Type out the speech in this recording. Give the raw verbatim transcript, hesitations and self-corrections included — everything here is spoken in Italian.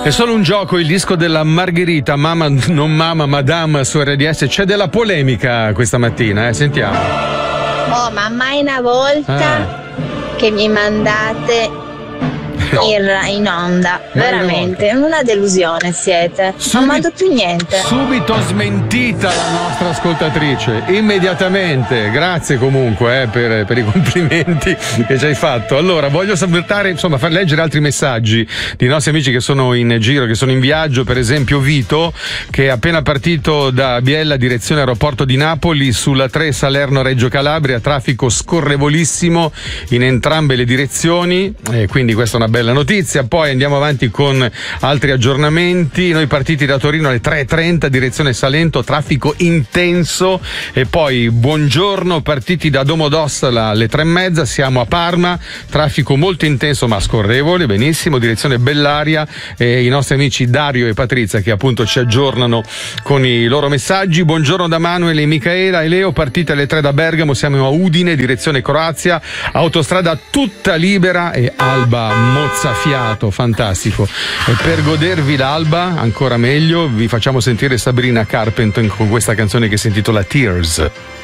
È solo un gioco, il disco della Margherita, mamma non mamma, madame su R D S. C'è della polemica questa mattina, eh? Sentiamo. Oh, ma mai una volta Ah. che mi mandate in, in onda, veramente una delusione siete. Non mando più niente. Subito smentita la nostra ascoltatrice, immediatamente. Grazie comunque eh, per, per i complimenti che ci hai fatto. Allora, voglio salutare, insomma, far leggere altri messaggi di nostri amici che sono in giro, che sono in viaggio. Per esempio Vito, che è appena partito da Biella direzione aeroporto di Napoli sulla tre Salerno-Reggio Calabria, traffico scorrevolissimo in entrambe le direzioni, e quindi questa è una bella notizia. Poi andiamo avanti con altri aggiornamenti. Noi partiti da Torino alle tre e trenta direzione Salento, traffico intenso. E poi buongiorno, partiti da Domodossola alle tre e mezza, siamo a Parma, traffico molto intenso ma scorrevole, benissimo, direzione Bellaria. E i nostri amici Dario e Patrizia che appunto ci aggiornano con i loro messaggi. Buongiorno da Manuel e Micaela e Leo, partite alle tre da Bergamo, siamo a Udine direzione Croazia, autostrada tutta libera e alba mozzafiato, fantastico. E per godervi l'alba ancora meglio vi facciamo sentire Sabrina Carpenter con questa canzone che si intitola Tears.